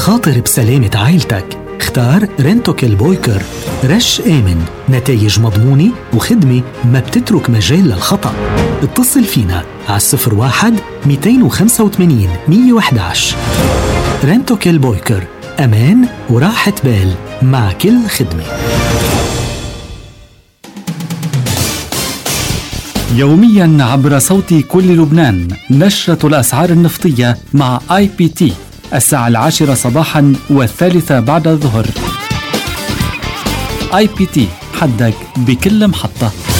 خاطر بسلامة عائلتك. اختار رنتوكيل بويكر، رش آمن، نتائج مضمونة وخدمة ما بتترك مجال للخطأ. اتصل فينا على 01-285-111. رنتوكيل بويكر، أمان وراحة بال مع كل خدمة. يوميا عبر صوت كل لبنان نشرة الأسعار النفطية مع IPT الساعة 10 صباحا و3 بعد الظهر. IPT، حدك بكل محطة.